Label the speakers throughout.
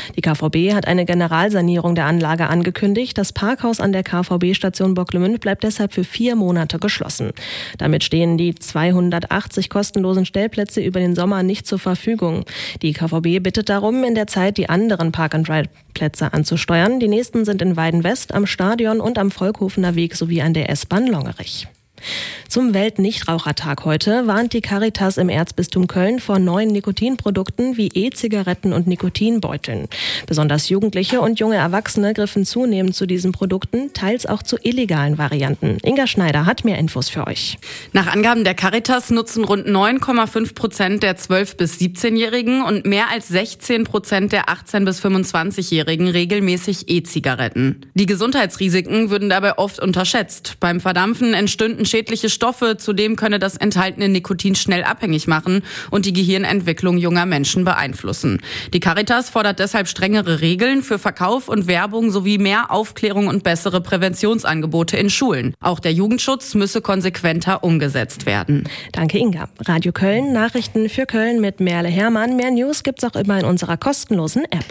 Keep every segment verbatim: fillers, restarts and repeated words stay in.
Speaker 1: Die K V B hat eine Generalsanierung der Anlage angekündigt. Das Parkhaus an der K V B-Station Bocklemünd bleibt deshalb für vier Monate geschlossen. Damit stehen die zweihundertachtzig kostenlosen Stellplätze über den Sommer nicht zur Verfügung. Die K V B bittet darum, in der Zeit die anderen Park-and-Ride-Plätze anzusteuern. Die nächsten sind in Weiden-West, am Stadion und am Volkhofener Weg sowie an der S-Bahn Longerich. Zum Weltnichtrauchertag heute warnt die Caritas im Erzbistum Köln vor neuen Nikotinprodukten wie E-Zigaretten und Nikotinbeuteln. Besonders Jugendliche und junge Erwachsene griffen zunehmend zu diesen Produkten, teils auch zu illegalen Varianten. Inga Schneider hat mehr Infos für euch.
Speaker 2: Nach Angaben der Caritas nutzen rund neun Komma fünf Prozent der zwölf- bis siebzehnjährigen und mehr als sechzehn Prozent der achtzehn- bis fünfundzwanzigjährigen regelmäßig E-Zigaretten. Die Gesundheitsrisiken würden dabei oft unterschätzt. Beim Verdampfen entstünden schädliche Stoffe, zudem könne das enthaltene Nikotin schnell abhängig machen und die Gehirnentwicklung junger Menschen beeinflussen. Die Caritas fordert deshalb strengere Regeln für Verkauf und Werbung sowie mehr Aufklärung und bessere Präventionsangebote in Schulen. Auch der Jugendschutz müsse konsequenter umgesetzt werden.
Speaker 1: Danke Inga. Radio Köln, Nachrichten für Köln mit Merle Hermann. Mehr News gibt's auch immer in unserer kostenlosen App.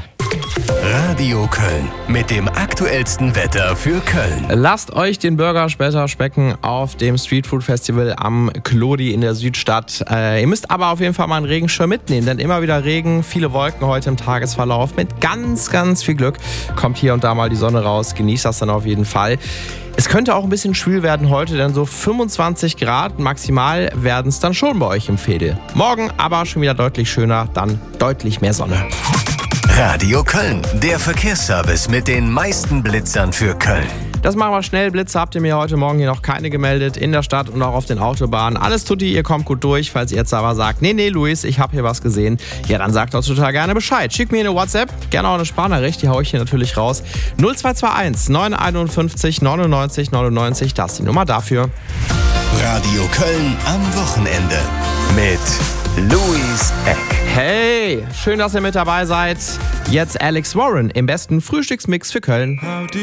Speaker 3: Radio Köln mit dem aktuellsten Wetter für Köln.
Speaker 4: Lasst euch den Burger später schmecken auf dem Streetfood Festival am Klodi in der Südstadt. Äh, ihr müsst aber auf jeden Fall mal einen Regenschirm mitnehmen, denn immer wieder Regen, viele Wolken heute im Tagesverlauf. Mit ganz, ganz viel Glück kommt hier und da mal die Sonne raus. Genießt das dann auf jeden Fall. Es könnte auch ein bisschen schwül werden heute, denn so fünfundzwanzig Grad maximal werden es dann schon bei euch im Veedel. Morgen aber schon wieder deutlich schöner, dann deutlich mehr Sonne.
Speaker 3: Radio Köln, der Verkehrsservice mit den meisten Blitzern für Köln.
Speaker 4: Das machen wir schnell. Blitze habt ihr mir heute Morgen hier noch keine gemeldet. In der Stadt und auch auf den Autobahnen. Alles tutti, ihr kommt gut durch. Falls ihr jetzt aber sagt, nee, nee, Luis, ich habe hier was gesehen. Ja, dann sagt doch total gerne Bescheid. Schickt mir eine WhatsApp, gerne auch eine Sprachnachricht. Die haue ich hier natürlich raus. null zwei zwei eins neun fünf eins neunundneunzig neunundneunzig, das ist die Nummer dafür.
Speaker 3: Radio Köln am Wochenende mit Luis Eck.
Speaker 4: Hey, schön, dass ihr mit dabei seid. Jetzt Alex Warren im besten Frühstücksmix für Köln.